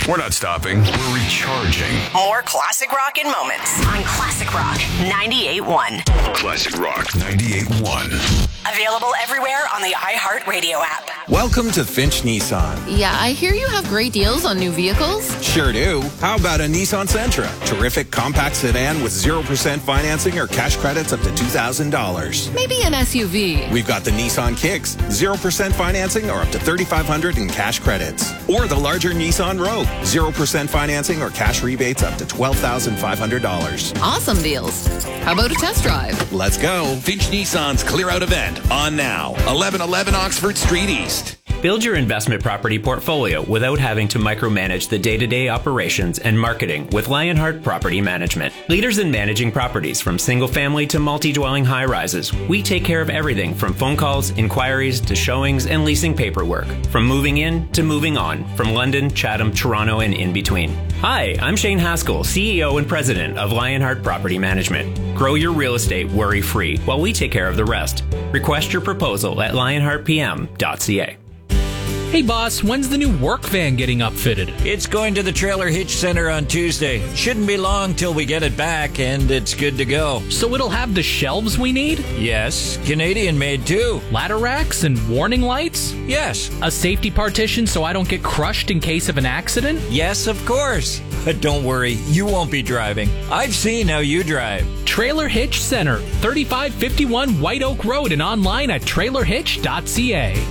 We're not stopping. We're recharging. More classic rock in moments on Classic Rock 98.1. Classic Rock 98.1. Available everywhere on the iHeartRadio app. Welcome to Finch Nissan. Yeah, I hear you have great deals on new vehicles. Sure do. How about a Nissan Sentra? Terrific compact sedan with 0% financing or cash credits up to $2,000. Maybe an SUV. We've got the Nissan Kicks, 0% financing or up to $3,500 in cash credits. Or the larger Nissan Rogue, 0% financing or cash rebates up to $12,500. Awesome deals. How about a test drive? Let's go. Finch Nissan's Clear Out event on now. 1111 Oxford Street East. Build your investment property portfolio without having to micromanage the day-to-day operations and marketing with Lionheart Property Management. Leaders in managing properties from single-family to multi-dwelling high-rises, we take care of everything from phone calls, inquiries, to showings and leasing paperwork. From moving in to moving on, from London, Chatham, Toronto, and in between. Hi, I'm Shane Haskell, CEO and President of Lionheart Property Management. Grow your real estate worry-free while we take care of the rest. Request your proposal at lionheartpm.ca. Hey boss, when's the new work van getting upfitted? It's going to the Trailer Hitch Center on Tuesday. Shouldn't be long till we get it back and it's good to go. So it'll have the shelves we need? Yes, Canadian made too. Ladder racks and warning lights? Yes. A safety partition so I don't get crushed in case of an accident? Yes, of course. But don't worry, you won't be driving. I've seen how you drive. Trailer Hitch Center, 3551 White Oak Road, and online at trailerhitch.ca.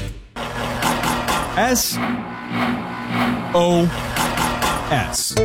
SOS.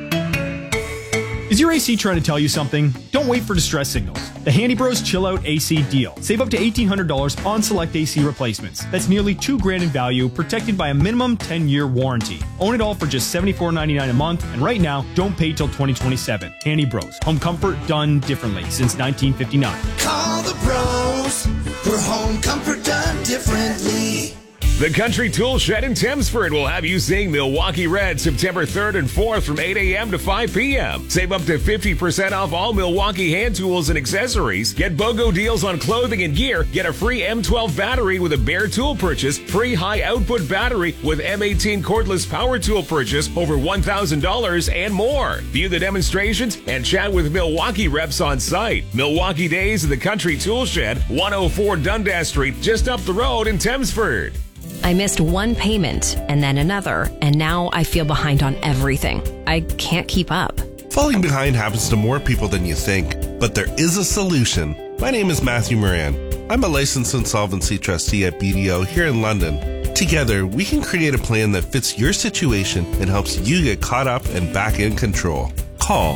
Is your AC trying to tell you something? Don't wait for distress signals. The Handy Bros Chill Out AC deal. Save up to $1,800 on select AC replacements. That's nearly $2,000 in value, protected by a minimum 10-year warranty. Own it all for just $74.99 a month, and right now, don't pay till 2027. Handy Bros. Home comfort done differently since 1959. Call the bros for home comfort done differently. The Country Tool Shed in Thamesford will have you seeing Milwaukee Red September 3rd and 4th from 8 a.m. to 5 p.m. Save up to 50% off all Milwaukee hand tools and accessories. Get BOGO deals on clothing and gear. Get a free M12 battery with a bare tool purchase. Free high output battery with M18 cordless power tool purchase over $1,000 and more. View the demonstrations and chat with Milwaukee reps on site. Milwaukee Days of the Country Tool Shed, 104 Dundas Street, just up the road in Thamesford. I missed one payment and then another, and now I feel behind on everything. I can't keep up. Falling behind happens to more people than you think, but there is a solution. My name is Matthew Moran. I'm a licensed insolvency trustee at BDO here in London. Together, we can create a plan that fits your situation and helps you get caught up and back in control. Call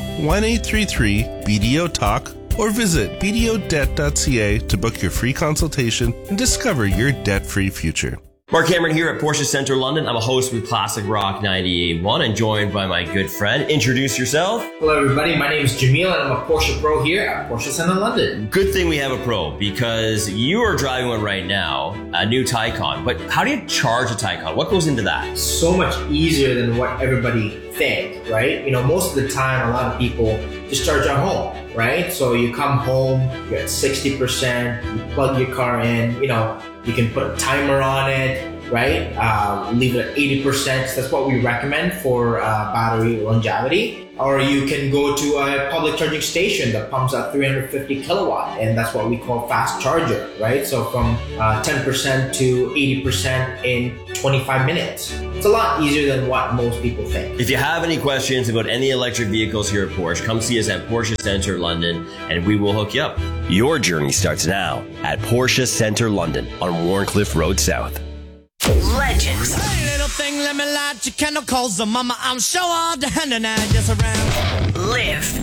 1-833-BDO-TALK or visit bdodebt.ca to book your free consultation and discover your debt-free future. Mark Cameron here at Porsche Centre London. I'm a host with Classic Rock 98.1 and joined by my good friend. Introduce yourself. Hello everybody, my name is Jamil and I'm a Porsche Pro here at Porsche Centre London. Good thing we have a Pro because you are driving one right now, a new Taycan. But how do you charge a Taycan? What goes into that? So much easier than what everybody think, right? You know, most of the time a lot of people just charge at home, right? So you come home, you're at 60%, you plug your car in, you know, you can put a timer on it, right? Leave it at 80%. That's what we recommend for battery longevity. Or you can go to a public charging station that pumps out 350 kilowatt, and that's what we call fast charger, right? So from 10% to 80% in 25 minutes. It's a lot easier than what most people think. If you have any questions about any electric vehicles here at Porsche, come see us at Porsche Centre London and we will hook you up. Your journey starts now at Porsche Centre London on Warncliffe Road South. Legends. Hey, little thing, let me light your candle, calls the mama. I'm sure all the hand and I just around. Live.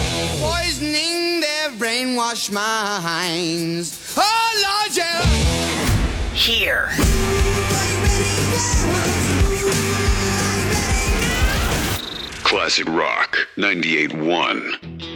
Poisoning their brainwashed minds. Oh, Lord, yeah. Here. Classic Rock 98.1.